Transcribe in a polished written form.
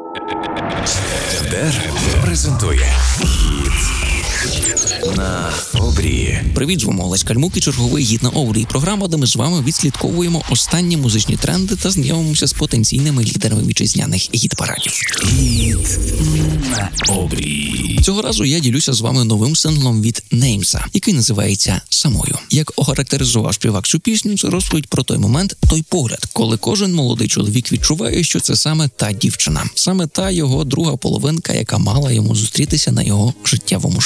РДР презентує «Гід на обрії». Привіт, з вами Олесь Кальмук і черговий «Гід на обрії». Програма, де ми з вами відслідковуємо останні музичні тренди та знайомимося з потенційними лідерами вітчизняних гід-парадів. «Гід на обрії». Цього разу я ділюся з вами новим синглом від Неймса, який називається «Самою». Як охарактеризував співак цю пісню, це розповідь про той момент, той погляд, коли кожен молодий чоловік відчуває, що це саме та дівчина, саме та його друга половинка, яка мала йому зустрітися на його життєвому